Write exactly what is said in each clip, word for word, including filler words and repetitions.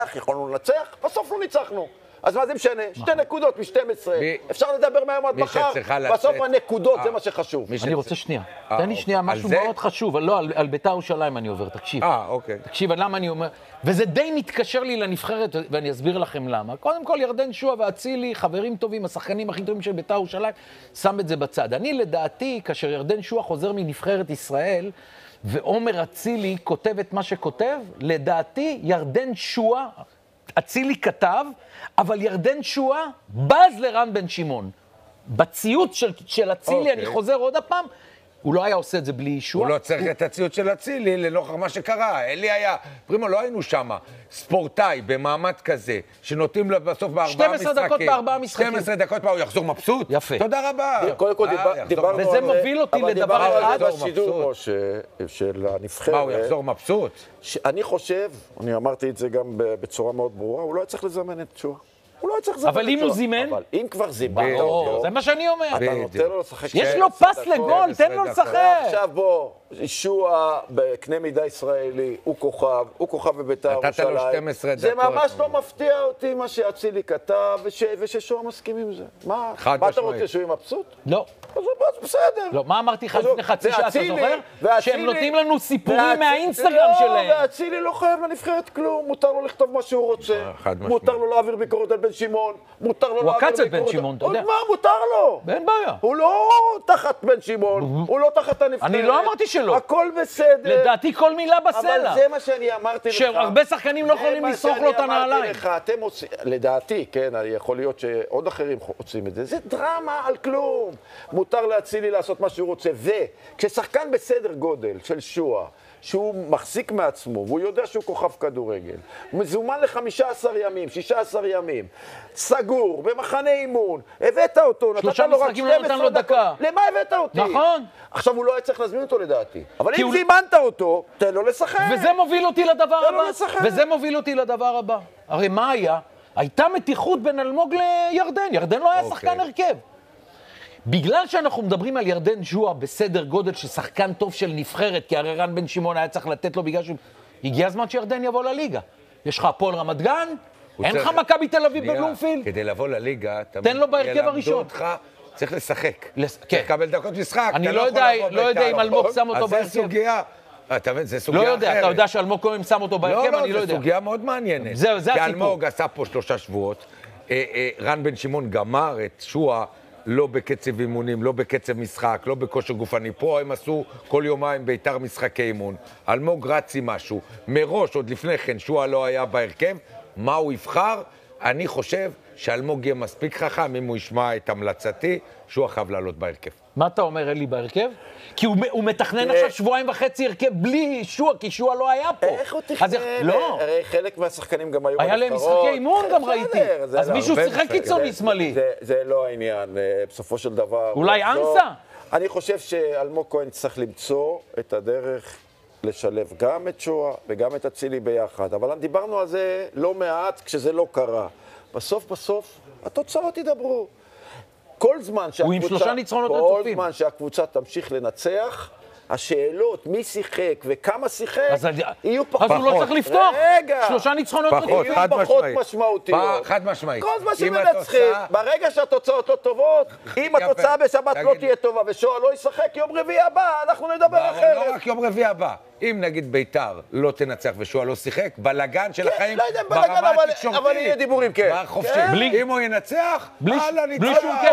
יכולנו לנצח, בסוף לא ניצחנו. אז מה זה משנה? שתי נקודות מ-שתים עשרה. אפשר לדבר מהיום עד מחר, בסוף הנקודות זה מה שחשוב. אני רוצה שנייה. תן לי שנייה משהו מאוד חשוב. לא, על בית"ר ירושלים אני עובר, תקשיב. אה, אוקיי. תקשיב, למה אני אומר... וזה די מתקשר לי לנבחרת, ואני אסביר לכם למה. קודם כל, ירדן שועה ואצילי, חברים טובים, השחקנים הכי טובים של בית"ר ירושלים, שם את זה בצד. אני, לדעתי, כאשר ירדן שועה חוזר מנבחרת ישראל, ועומר אצילי כותב את מה שכותב, לדעתי, ירדן שועה, אצילי כתב, אבל ירדן שועה בז לרן בן שמעון. בציוץ של, של אצילי, okay. אני חוזר עוד הפעם, הוא לא היה עושה את זה בלי שועה. הוא לא צריך הוא... את הציוץ של אצילי לנוכח מה שקרה. אלי היה, פרימו, לא היינו שם, ספורטאי במעמד כזה, שנותנים לו בסוף בארבעה משחקים. שתים עשרה דקות בארבעה משחקים. שתים עשרה דקות, הוא יחזור מבסוט? יפה. תודה רבה. קודם כל דיברנו על זה. וזה מוביל אותי לדבר אחד. אבל בשידור של הנבחרת. מה, הוא יחזור מבסוט? אני חושב, אני אמרתי את זה גם בצורה מאוד ברורה, הוא לא צריך לזמן את שועה. הוא לא צריך לזמן את שועה. אבל אם הוא זימן? אבל אם כבר זימן אותו... זה מה שאני אומר. אתה נותן לו לשחק... יש לו פס לגול, תן לו לשחק. עכשיו בוא, שועה בקנה מידה ישראלי, הוא כוכב, הוא כוכב בבית"ר ירושלים. נתת לו שתים עשרה דקות. זה ממש לא מפתיע אותי מה שאצילי כתב, וששועה מסכים עם זה. מה? מה אתה רוצה, שהוא יהיה מבסוט? לא. אז בסדר. לא, מה אמרתי לך לפני חצי שעה, אתה זוכר? שהם נותנים לנו סיפורים מהאינסטגרם שלהם. לא, ואצילי לא חייב לנבחרת כלום, מותר לו לכתוב מה שהוא רוצה. מותר לו להעביר ביקורת על בן שמעון. מותר לו הוא עקץ את בן שמעון, אתה יודע. מה, מותר לו. אין בעיה. הוא לא תחת בן שמעון, הוא לא תחת הנבחרת. אני לא אמרתי שלא. הכל בסדר. לדעתי כל מילה בסלע. אבל זה מה שאני אמרתי לך. שהרבה שחקנים לא יכולים לסרוך לו את הנעליים. אתם עושים, לדעתי, כן, יכול להיות שעוד אחרים עושים את זה. זה דרמה על כלום. מותר להצילי לעשות מה שהוא רוצה. וכששחקן בסדר גודל של שועה, שהוא מחזיק מעצמו, והוא יודע שהוא כוכב כדורגל, מזומן ל-חמישה עשר ימים, שישה עשר ימים, סגור, במחנה אימון, הבאת אותו, שלושה משחקים לא נתן לו דקה. למה הבאת אותי? נכון. עכשיו הוא לא היה צריך להזמין אותו לדעתי. אבל אם זימנת אותו, תן לו לשחק. וזה מוביל אותי לדבר הבא. וזה מוביל אותי לדבר הבא. הרי מה היה? הייתה מתיחות בין אלמוג לירדן. ירדן לא היה שחקן הרכב. בגלל שאנחנו מדברים על ירדן שועה בסדר גודל של שחקן טוב של נבחרת, כי הרי רן בן שמעון היה צריך לתת לו בגלל שהוא... הגיע הזמן שירדן יבוא לליגה. יש לך הפועל רמת גן, אין לך מכבי תל אביב בבלומפילד. כדי לבוא לליגה, תן לו בהרכב הראשון. צריך לשחק. צריך לקבל דקות משחק. אני לא יודע אם אלמוג שם אותו בהרכב. אז זה סוגיה. אתה מבין, זה סוגיה אחרת. אחרת. לא יודע, אתה יודע שאלמוג קודם שם אותו בהרכב, אני לא יודע. לא, לא, זו סוגיה מאוד מעניינת. זהו, זה הסיפור. כי אלמוג עשה פה שלושה שבועות. רן בן שמעון גמר את שועה. לא בקצב אימונים, לא בקצב משחק, לא בכושר גופני. פה הם עשו כל יומיים ביתר משחקי אימון. אלמוג רץ עם משהו. מראש, עוד לפני כן, שועה לא היה בהרכב. מה הוא יבחר? אני חושב שאלמוג יהיה מספיק חכם אם הוא ישמע את המלצתי, שועה חייב לעלות בהרכב. מה אתה אומר, אלי, בהרכב? כי הוא, הוא מתכנן עכשיו שבועיים וחצי הרכב בלי שועה, כי שועה לא היה פה. איך הוא תכנן? לא. הרי חלק מהשחקנים גם היו היה להם משחקי אימון גם ראיתי. אז מישהו שיחק קיצוני שמאלי. זה לא העניין, בסופו של דבר. אולי אנסה? אני חושב שאלמוג כהן צריך למצוא את הדרך לשלב גם את שועה וגם את אצילי ביחד. אבל דיברנו על זה לא מעט כשזה לא קרה. בסוף בסוף התוצאות ידברו. כל זמן שהקבוצה, הוא עם שלושה ניצחונות כל רצופים. זמן שהקבוצה תמשיך לנצח, השאלות מי שיחק וכמה שיחק יהיו פחות. אז הוא לא צריך לפתוח. רגע. שלושה ניצחונות פחות, יהיו חד פחות משמעית. משמעותיות. חד משמעית. כל זמן שמנצחים, ברגע שהתוצאות לא טובות, אם התוצאה בשבת לא תהיה טובה ושועה לא ישחק, יום רביעי הבא, אנחנו נדבר אחרת. לא רק יום רביעי הבא. אם נגיד ביתר לא תנצח ושועה לא שיחק, בלגן של החיים ברמה התקשורתית. אבל יהיה דיבורים, כן. אם הוא ינצח, הלאה ניצח.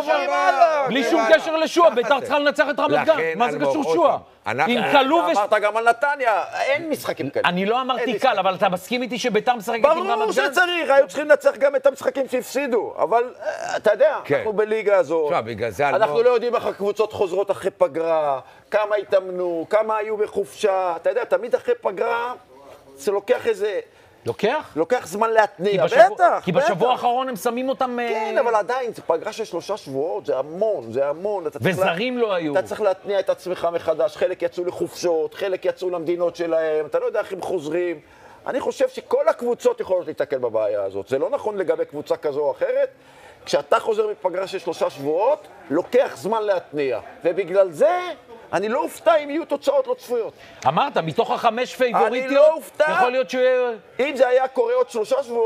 בלי שום קשר לשועה, ביתר צריכה לנצח את רמת גן. מה זה קשור שועה? עם כלוב... אמרת גם על נתניה, אין משחקים כאלה. אני לא אמרתי קל, אבל אתה מסכים איתי שביתר משחקת עם רמת גן? ברור שצריך, היו צריכים לנצח גם את המשחקים שהפסידו, אבל אתה יודע, אנחנו בליגה הזאת, אנחנו לא יודעים איך הקבוצות חוזרות אחרי פגרה, כמה התאמנו, כמה היו בחופשה, אתה יודע, תמיד אחרי פגרה זה לוקח איזה... לוקח? לוקח זמן להתניע, בטח. כי בשבוע האחרון הם שמים אותם... כן, אבל עדיין, זה פגרה של שלושה שבועות, זה המון, זה המון. וזרים לא היו. אתה צריך להתניע את עצמך מחדש, חלק יצאו לחופשות, חלק יצאו למדינות שלהם, אתה לא יודע איך הם חוזרים. אני חושב שכל הקבוצות יכולות להתקל בבעיה הזאת. זה לא נכון לגבי קבוצה כזו או אחרת. כשאתה חוזר מפגרה של שלושה שבועות, לוקח זמן להתניע. ובגלל זה... אני לא אופתע אם יהיו תוצאות לא צפויות. אמרת, מתוך החמש פייבוריטיות, אני לא אופתע. יכול להיות שהוא... אם זה היה קורה עוד שלושה שבועות,